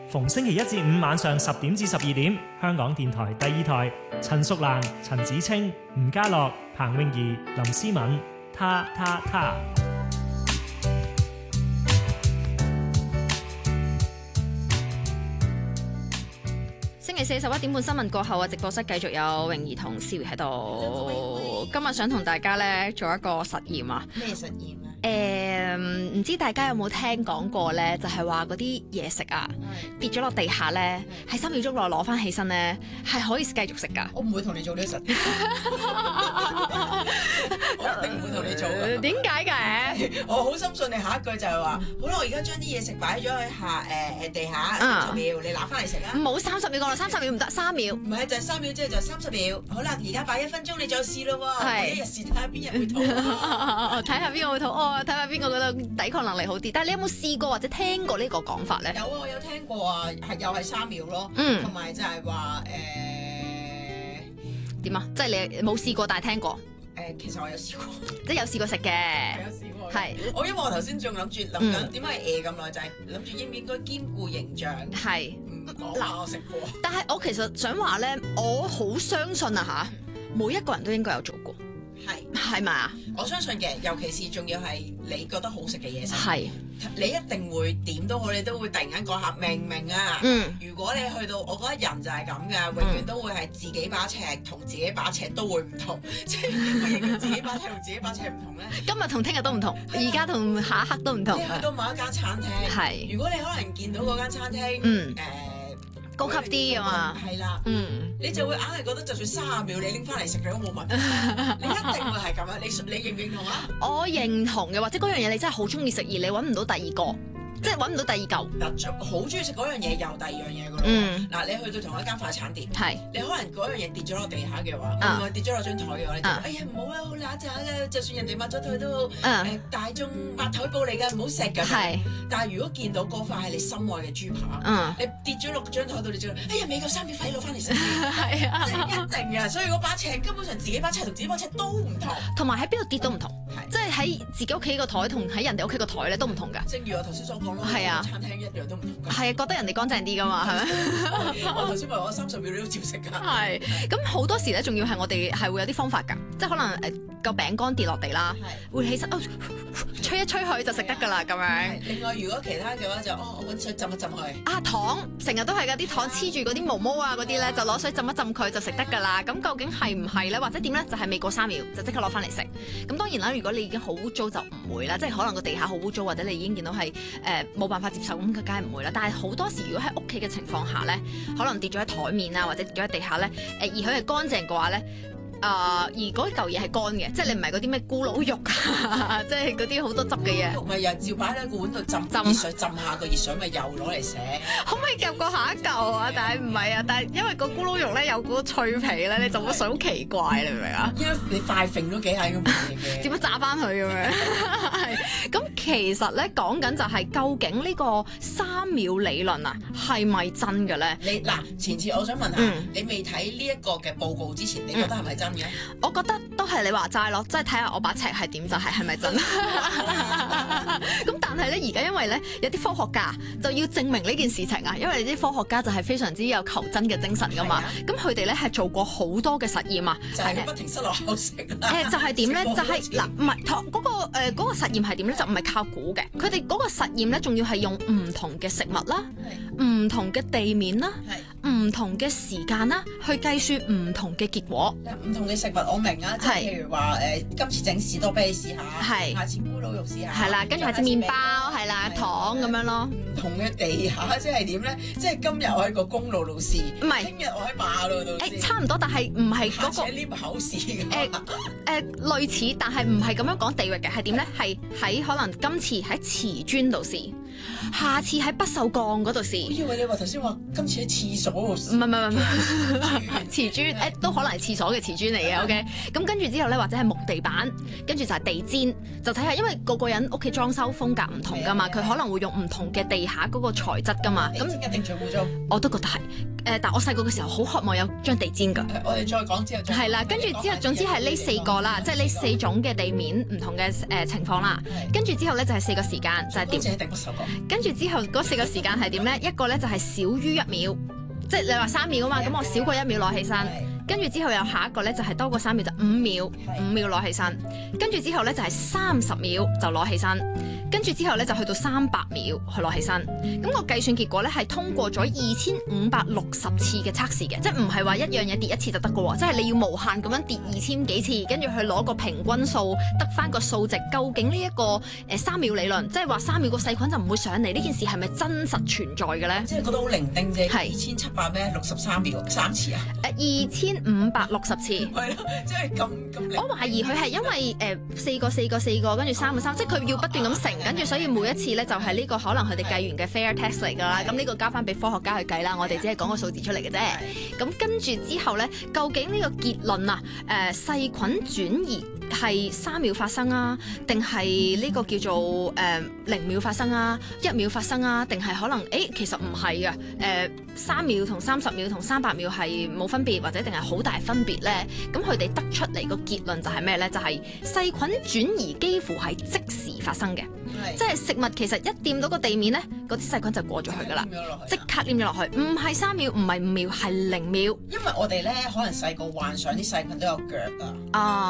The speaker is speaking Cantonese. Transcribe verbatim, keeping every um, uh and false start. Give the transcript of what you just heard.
逢星期一至五晚上十點至十二點，香港電台第二台，陳淑蘭、陳子清、吳家樂、彭詠儀、林思敏，他他他。 星期四十一點半新聞過後啊，直播室繼續有泳兒同思維喺度。今日想同大家咧做一個實驗啊。 咩實驗啊？ 誒、呃，唔知大家有冇聽講過咧？就係話嗰啲嘢食啊，跌咗落地下咧，喺三秒鐘內攞翻起身咧，係可以繼續食噶。 我唔會同你做呢個實驗，我一定唔會同你做嘅。 點解嘅？ 我好深信你下一句就係話，好啦，我而家將啲嘢食擺咗喺下誒誒地下三十秒，你拿翻嚟食啊！ 冇三十秒講啦，三十秒唔得，三秒。 唔係就係三秒，即係就三十秒。好啦，而家擺一分鐘，你再試咯喎。我一日試睇下邊日會肚。 睇下邊個會肚屙，睇下邊個覺得抵抗能力好啲。但係你有冇試過或者聽過呢個講法咧？ 有啊，我有聽過啊，係又係三秒咯。嗯。同埋就係話誒點啊？即係你冇試過，但係聽過。 誒，其實我有試過， 即係有試過食嘅。 係有試過。係。我因為我頭先仲諗住諗緊點解誒咁耐，就係諗住應唔應該兼顧形象。係。唔講話我食過。但係我其實想話咧，我好相信啊嚇，每一個人都應該有做過。 係。 係咪啊？ 我相信嘅，尤其是仲要係你覺得好食嘅嘢食。 係。 你一定會點都好，你都會突然間講下明唔明啊？嗯。如果你去到，我覺得人就係咁㗎，永遠都會係自己把尺同自己把尺都會唔同，即係點解自己把尺同自己把尺唔同咧？ 今日同聽日都唔同，而家同下一刻都唔同。 你去到某一間餐廳，係。如果你可能見到嗰間餐廳，嗯，誒。 高級啲啊嘛， 係啦，嗯，你就會硬係覺得就算三十秒你拎翻嚟食你都冇問題，你一定會係咁樣，你你認唔認同啊？ 我認同嘅，或者嗰樣嘢你真係好中意食，而你揾唔到第二個。即係揾唔到第二嚿。 嗱，好中意食嗰樣嘢，又第二樣嘢噶咯。嗯。嗱，你去到同一間快餐店，係，你可能嗰樣嘢跌咗落地下嘅話，唔係跌咗落張台嘅話，你就哎呀唔好啊，好揦雜啦，就算人哋抹咗台都好，誒大眾抹台布嚟㗎，唔好食㗎。係。但係如果見到嗰塊係你心愛嘅豬扒，你跌咗落張台度，你就哎呀未夠三秒快攞翻嚟食。係啊。一定啊，所以嗰把尺根本上自己把尺同自己把尺都唔同。 同埋喺邊度跌都唔同。係。即係喺自己屋企個台同喺人哋屋企個台咧都唔同㗎。 正如我頭先所講。 係啊， 餐廳一樣都唔同㗎。係啊，覺得人哋乾淨啲㗎嘛，係咪？ 我頭先話我三十秒你都照食㗎。 係，咁好多時咧，仲要係我哋係會有啲方法㗎，即係可能誒個餅乾跌落地啦，會起身，吹一吹佢就食得㗎啦，咁樣。 另外，如果其他嘅話就哦，我揾水浸一浸佢。 啊，糖成日都係㗎，啲糖黐住嗰啲毛毛啊嗰啲咧，就攞水浸一浸佢就食得㗎啦。咁究竟係唔係咧？或者點咧？就係未過三秒就即刻攞翻嚟食。咁當然啦，如果你已經好污糟就唔會啦，即係可能個地下好污糟，或者你已經見到係誒冇辦法接受，咁佢梗係唔會啦。但係好多時如果喺屋企嘅情況下咧，可能跌咗喺台面啊，或者跌咗喺地下咧，誒而佢係乾淨嘅話咧。啊！而嗰嚿嘢係乾嘅，即係你唔係嗰啲咩咕嚕肉啊，即係嗰啲好多汁嘅嘢。 咪又照擺喺個碗度浸浸熱水，浸下個熱水咪又攞嚟食。 可唔可以夾過下一嚿啊？但係唔係啊？但係因為個咕嚕肉咧有嗰個脆皮咧，你就會想好奇怪，你明唔明啊？ 因為你快揈咗幾下咁嘅。 點樣炸翻佢咁樣？係咁，其實咧講緊就係究竟呢個三秒理論啊係咪真嘅咧？ 你嗱前次我想問下，嗯、你未睇呢一個嘅報告之前，你覺得係咪真？嗯我覺得都係你話齋咯，即係睇下我把尺係點就係係咪真。咁但係咧，而家因為咧有啲科學家就要證明呢件事情啊，因為啲科學家就係非常之有求真嘅精神噶嘛。咁佢哋咧係做過好多嘅實驗啊， 就係不停塞落口食。誒、 呃、就係點咧？就係、是、嗱，唔係嗰個誒嗰、呃嗰個實驗係點咧？就唔係靠估嘅。佢哋嗰個實驗咧，仲要係用唔同嘅食物啦，唔同嘅地面啦，唔同嘅時間啦，去計算唔同嘅結果。 唔同嘅食物我明啊，即係譬如話誒，今次整士多啤梨試下， 係下次咕嚕肉試下， 係啦，跟住下次麵包，係啦，糖咁樣咯。 唔同嘅地下即係點咧？即係今日我喺個公路度試，唔係， 聽日我喺馬路度試。 誒，差唔多，但係唔係嗰個。 下次喺 lift 口試嘅。 誒誒，類似，但係唔係咁樣講地域嘅，係點咧？係喺可能今次喺瓷磚度試。下次喺不鏽鋼嗰度試。 我以為你話頭先話今次喺廁所度試。 唔係唔係唔係，瓷磚誒都可能係廁所嘅瓷磚嚟嘅。OK，咁跟住之後咧，或者係木地板，跟住就係地氈，就睇下，因為個個人屋企裝修風格唔同噶嘛，佢可能會用唔同嘅地下嗰個材質噶嘛。咁一定最污糟。我都覺得係誒，但我細個嘅時候好渴望有張地氈㗎。 我哋再講之後再係啦，跟住之後總之係呢四個啦，即係呢四種嘅地面唔同嘅誒情況啦。跟住之後咧就係四個時間，就係點？跟住之後嗰四個時間係點咧？一個咧就係少於一秒，即係你話三秒啊嘛，咁我少過一秒攞起身。跟住之後有下一個咧就係多過三秒就五秒，五秒攞起身。跟住之後咧就係三十秒就攞起身。跟住之後咧就去到三百秒去攞起身。咁個計算結果咧係通過咗二千五百六十次嘅測試嘅，即係唔係話一樣嘢跌一次就得㗎喎，即係你要無限咁樣跌二千幾次，跟住去攞個平均數，得翻個數值。究竟呢一個誒三秒理論，即係話三秒個細菌就唔會上嚟，呢件事係咪真實存在嘅咧？ 即係覺得好零丁啫。係二千七百咩？六十三秒三次啊？ 誒二千五百六十次。 係咯，即係咁咁。 我懷疑佢係因為誒四個四個四個，跟住三個三，即係佢要不斷咁乘。跟住所以每一次咧就係呢個可能佢哋計完嘅 fair test 嚟㗎啦，咁呢個交翻俾科學家去計啦，我哋只係講個數字出嚟嘅啫。咁跟住之後咧，究竟呢個結論啊，誒、呃、細菌轉移係三秒發生啊，定係呢個叫做誒零、呃、秒發生啊，一秒發生啊，定係可能誒其實唔係嘅，誒三秒同三十秒同三百秒係冇分別，或者定係好大分別咧？咁佢哋得出嚟個結論就係咩咧？就係、是、細菌轉移幾乎係即時發生嘅。即係食物其實一掂到個地面咧，嗰啲細菌就過咗去㗎啦，即刻黏咗落去，唔係三秒，唔係五秒，係零秒。 因為我哋咧可能細個幻想啲細菌都有腳啊。啊